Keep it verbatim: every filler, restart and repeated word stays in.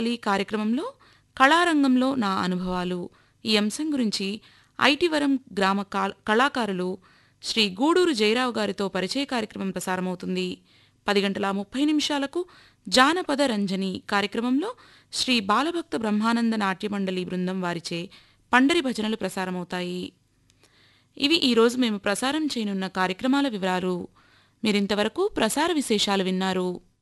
పలకాలి కార్యక్రమంలో కళారంగంలో నా అనుభవాలు ఈ అంశం గురించి ఐటివరం గ్రామ కా- కళాకారులు శ్రీ గూడూరు జయరావు గారితో పరిచయ కార్యక్రమం ప్రసారమవుతుంది. పది గంటల ముప్పై నిమిషాలకు జానపద రంజని కార్యక్రమంలో శ్రీ బాలభక్త బ్రహ్మానంద నాట్య మండలి బృందం వారిచే పండరి భజనలు ప్రసారమవుతాయి. ఇవి ఈరోజు మేము ప్రసారం చేయనున్న కార్యక్రమాల వివరాలు. మీరింతవరకు ప్రసార విశేషాలు విన్నారు.